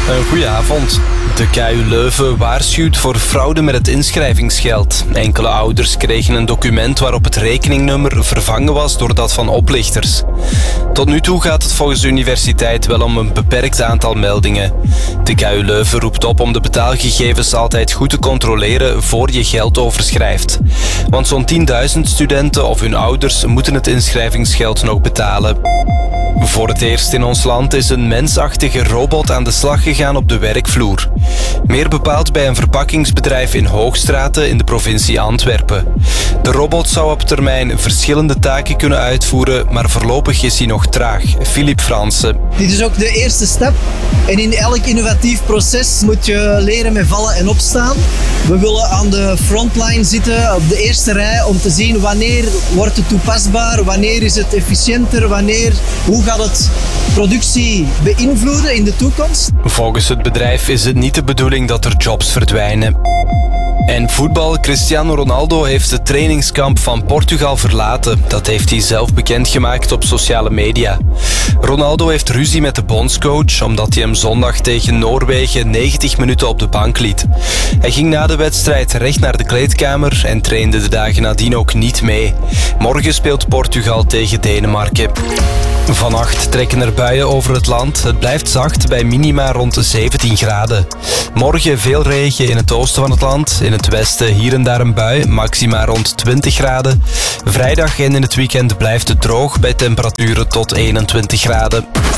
Een goeie avond. De KU Leuven waarschuwt voor fraude met het inschrijvingsgeld. Enkele ouders kregen een document waarop het rekeningnummer vervangen was door dat van oplichters. Tot nu toe gaat het volgens de universiteit wel om een beperkt aantal meldingen. De KU Leuven roept op om de betaalgegevens altijd goed te controleren voor je geld overschrijft. Want zo'n 10.000 studenten of hun ouders moeten het inschrijvingsgeld nog betalen. Voor het eerst in ons land is een mensachtige robot aan de slag gegaan op de werkvloer. Meer bepaald bij een verpakkingsbedrijf in Hoogstraten in de provincie Antwerpen. De robot zou op termijn verschillende taken kunnen uitvoeren, maar voorlopig is hij nog traag. Philippe Fransen. Dit is ook de eerste stap. En in elk innovatief proces moet je leren met vallen en opstaan. We willen aan de frontline zitten, op de eerste rij, om te zien wanneer wordt het toepasbaar, wanneer is het efficiënter, hoe gaat het productie beïnvloeden in de toekomst. Volgens het bedrijf is het niet de bedoeling dat er jobs verdwijnen. En voetbal, Cristiano Ronaldo heeft het trainingskamp van Portugal verlaten. Dat heeft hij zelf bekendgemaakt op sociale media. Ronaldo heeft ruzie met de bondscoach omdat hij hem zondag tegen Noorwegen 90 minuten op de bank liet. Hij ging na de wedstrijd recht naar de kleedkamer en trainde de dagen nadien ook niet mee. Morgen speelt Portugal tegen Denemarken. Vannacht trekken er buien over het land. Het blijft zacht bij minima rond de 17 graden. Morgen veel regen in het oosten van het land. In het westen hier en daar een bui, maxima rond 20 graden. Vrijdag en in het weekend blijft het droog bij temperaturen tot 21 graden.